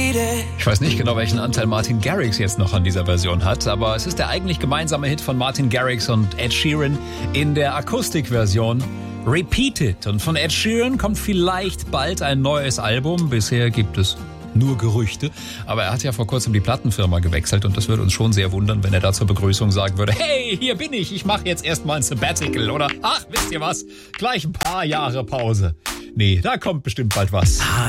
Ich weiß nicht genau, welchen Anteil Martin Garrix jetzt noch an dieser Version hat, aber es ist der eigentlich gemeinsame Hit von Martin Garrix und Ed Sheeran in der Akustikversion Repeated. Und von Ed Sheeran kommt vielleicht bald ein neues Album. Bisher gibt es nur Gerüchte. Aber er hat ja vor kurzem die Plattenfirma gewechselt und das würde uns schon sehr wundern, wenn er da zur Begrüßung sagen würde, hey, hier bin ich mache jetzt erstmal ein Sabbatical oder ach, wisst ihr was, gleich ein paar Jahre Pause. Nee, da kommt bestimmt bald was.